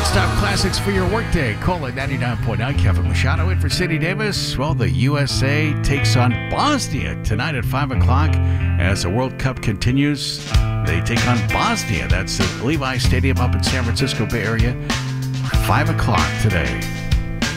Non-stop classics for your workday. Call it 99.9. Kevin Machado in for City Davis. Well, the USA takes on Bosnia tonight at 5 o'clock as the World Cup continues. They take on Bosnia. That's at Levi Stadium up in San Francisco Bay Area. 5 o'clock today.